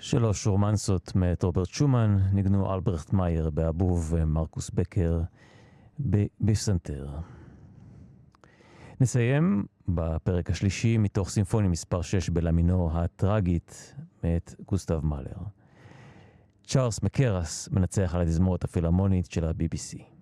3 רומנסות מאת רוברט שומן, ניגנו אלברכט מאייר באבוב ומרקוס בקר בפסנתר. נסיים בפרק השלישי מתוך סימפוניה מספר 6 בלמינור הטרגית מאת גוסטב מאלר. צ'ארלס מקרס מנצח על התזמורת הפילהרמונית של ה-BBC.